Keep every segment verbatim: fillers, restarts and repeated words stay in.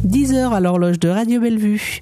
dix heures à l'horloge de Radio Bellevue.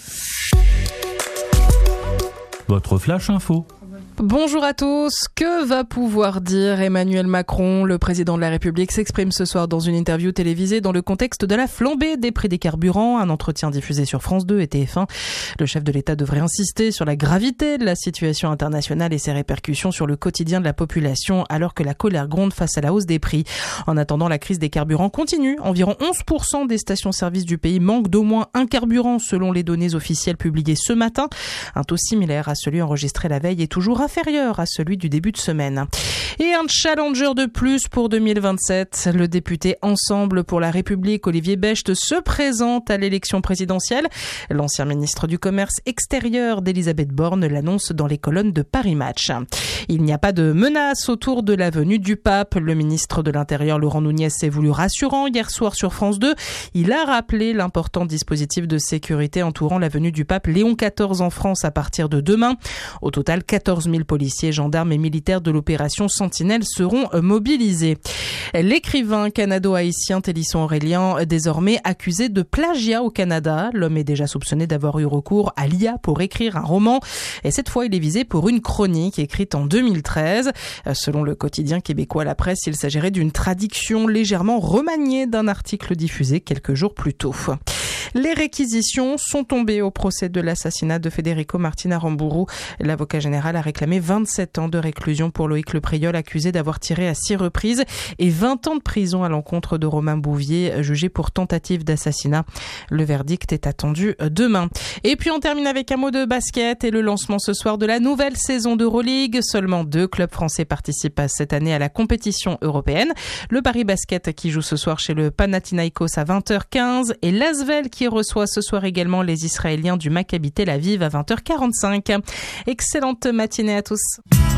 Votre flash info. Bonjour à tous. Que va pouvoir dire Emmanuel Macron? Le président de la République s'exprime ce soir dans une interview télévisée dans le contexte de la flambée des prix des carburants. Un entretien diffusé sur France deux et T F un. Le chef de l'État devrait insister sur la gravité de la situation internationale et ses répercussions sur le quotidien de la population alors que la colère gronde face à la hausse des prix. En attendant, la crise des carburants continue. Environ onze pour cent des stations-service du pays manquent d'au moins un carburant selon les données officielles publiées ce matin. Un taux similaire à celui enregistré la veille est toujours inférieur à celui du début de semaine. Et un challenger de plus pour deux mille vingt-sept. Le député Ensemble pour la République, Olivier Becht, se présente à l'élection présidentielle. L'ancien ministre du Commerce extérieur d'Elisabeth Borne l'annonce dans les colonnes de Paris Match. Il n'y a pas de menace autour de la venue du pape. Le ministre de l'Intérieur, Laurent Nunez, s'est voulu rassurant hier soir sur France deux. Il a rappelé l'important dispositif de sécurité entourant la venue du pape Léon quatorze en France à partir de demain. Au total, quatorze mille policiers, gendarmes et militaires de l'opération Sentinelle seront mobilisés. L'écrivain canado-haïtien Télisson Aurélien, désormais accusé de plagiat au Canada. L'homme est déjà soupçonné d'avoir eu recours à l'I A pour écrire un roman. Et cette fois, il est visé pour une chronique écrite en deux mille treize. Selon le quotidien québécois La Presse, il s'agirait d'une traduction légèrement remaniée d'un article diffusé quelques jours plus tôt. Les réquisitions sont tombées au procès de l'assassinat de Federico Martin Aramburu. L'avocat général a réclamé vingt-sept ans de réclusion pour Loïc Lepriol, accusé d'avoir tiré à six reprises, et vingt ans de prison à l'encontre de Romain Bouvier, jugé pour tentative d'assassinat. Le verdict est attendu demain. Et puis on termine avec un mot de basket et le lancement ce soir de la nouvelle saison d'Euroleague. Seulement deux clubs français participent cette année à la compétition européenne. Le Paris Basket qui joue ce soir chez le Panathinaikos à vingt heures quinze et l'Asvel qui reçoit ce soir également les Israéliens du Maccabi Tel Aviv à vingt heures quarante-cinq. Excellente matinée à tous.